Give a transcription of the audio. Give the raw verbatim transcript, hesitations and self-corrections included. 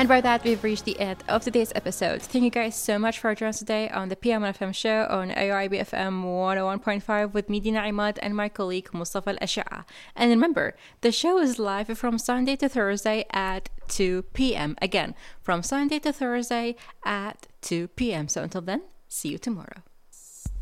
And by that, we've reached the end of today's episode. Thank you guys so much for joining us today on the P M F M show on A I B F M one oh one point five with me, Dina Imad, and my colleague Mustafa Al-Ashia. And remember, the show is live from Sunday to Thursday at two p.m. Again, from Sunday to Thursday at two p.m. So until then, see you tomorrow.